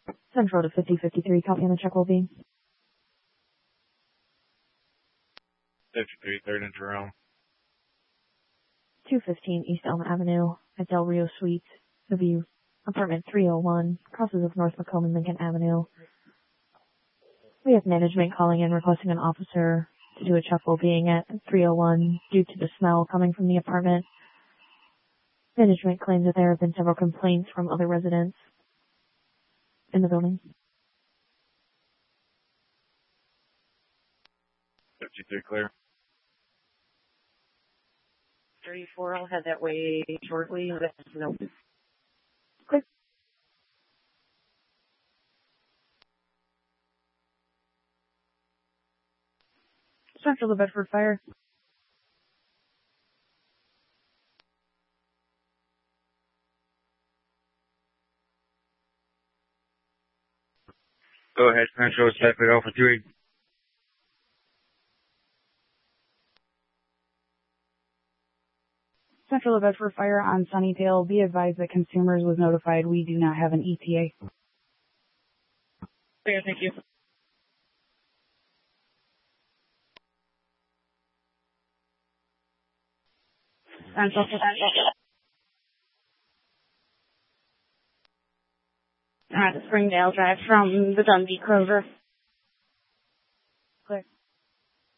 Central to 5053, copy on the check will be. 53, 3rd and Jerome. 215 East Elm Avenue at Del Rio Suites, the view, apartment 301, crosses of North Macomb and Lincoln Avenue. We have management calling in requesting an officer to do a check well-being at 301 due to the smell coming from the apartment. Management claims that there have been several complaints from other residents in the building. 53 clear. 34, I'll head that way shortly. No. Clear. Central to Bedford Fire. Go ahead, Central, Bedford Alpha 3. Central to Bedford Fire on Sunnyvale. Be advised that consumers was notified we do not have an ETA. Clear, thank you. Central to Springdale Drive from the Dundee Cruiser. Clear.